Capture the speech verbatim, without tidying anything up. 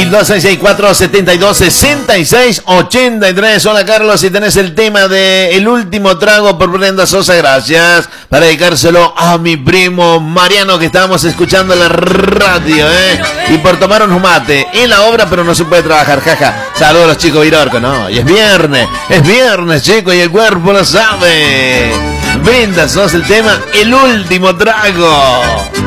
dos seis seis cuatro, siete dos, seis seis ocho tres. Hola Carlos, si tenés el tema de El Último Trago por Brenda Sosa, gracias. Para dedicárselo a mi primo Mariano, que estábamos escuchando en la radio, ¿eh? Y por tomar un mate en la obra, pero no se puede trabajar, jaja. Saludos a los chicos Virorco, ¿no? Y es viernes, es viernes, chicos, y el cuerpo lo sabe. Brenda Sosa, el tema El Último Trago.